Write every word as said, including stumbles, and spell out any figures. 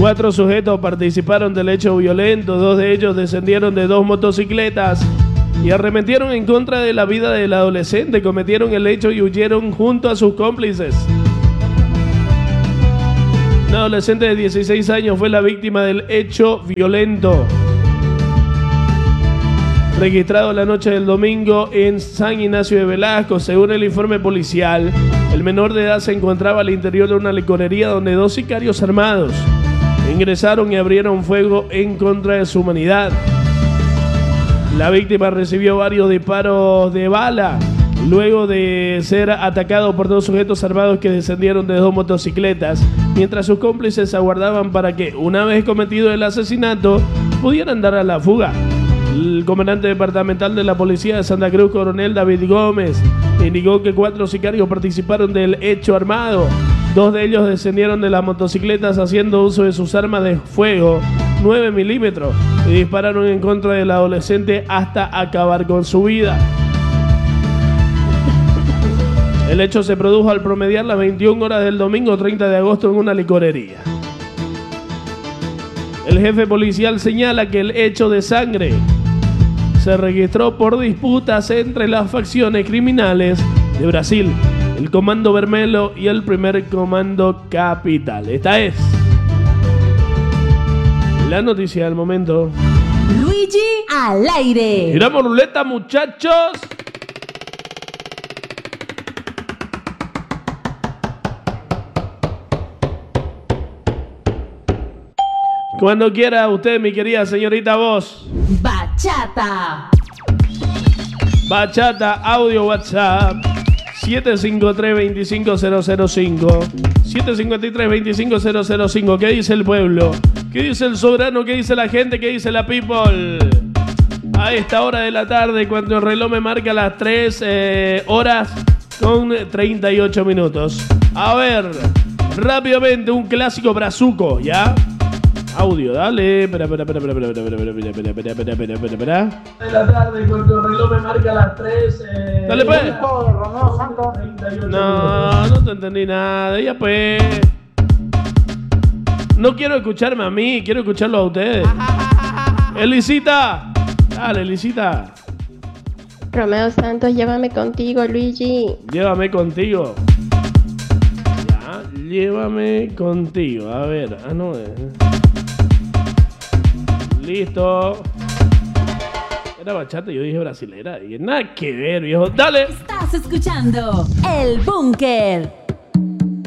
Cuatro sujetos participaron del hecho violento. Dos de ellos descendieron de dos motocicletas y arremetieron en contra de la vida del adolescente. Cometieron el hecho y huyeron junto a sus cómplices. Un adolescente de dieciséis años fue la víctima del hecho violento registrado la noche del domingo en San Ignacio de Velasco. Según el informe policial, el menor de edad se encontraba al interior de una licorería donde dos sicarios armados ingresaron y abrieron fuego en contra de su humanidad. La víctima recibió varios disparos de bala luego de ser atacado por dos sujetos armados que descendieron de dos motocicletas, mientras sus cómplices aguardaban para que, una vez cometido el asesinato, pudieran dar a la fuga. El comandante departamental de la policía de Santa Cruz, coronel David Gómez, indicó que cuatro sicarios participaron del hecho armado. Dos de ellos descendieron de las motocicletas haciendo uso de sus armas de fuego nueve milímetros y dispararon en contra del adolescente hasta acabar con su vida. El hecho se produjo al promediar las veintiuna horas del domingo treinta de agosto en una licorería. El jefe policial señala que el hecho de sangre se registró por disputas entre las facciones criminales de Brasil, el Comando Vermelho y el Primer Comando Capital. Esta es la noticia del momento. Luigi al aire. Giramos ruleta, muchachos. Cuando quiera usted, mi querida señorita voz. Bachata. Bachata, audio WhatsApp. siete cinco tres, dos cinco cero cero cinco. siete cinco tres, dos cinco cero cero cinco. ¿Qué dice el pueblo? ¿Qué dice el soberano? ¿Qué dice la gente? ¿Qué dice la people? A esta hora de la tarde, cuando el reloj me marca las tres eh, horas con treinta y ocho minutos. A ver, rápidamente, un clásico brazuco, ¿ya? Audio, dale. Espera, espera, espera, espera, espera, espera, espera, espera, espera, espera, espera, espera. De la tarde, cuando el reloj me marca las tres. Eh, dale, pues. No, no te entendí nada. Ya, pues. No quiero escucharme a mí, quiero escucharlo a ustedes. Elisita. Dale, Elisita. Romeo Santos, llévame contigo, Luigi. Llévame contigo. Ya, llévame contigo. A ver, ah, no. Eh. Listo. Era bachata, yo dije brasilera. Y nada que ver, viejo. Dale. Estás escuchando El Búnker.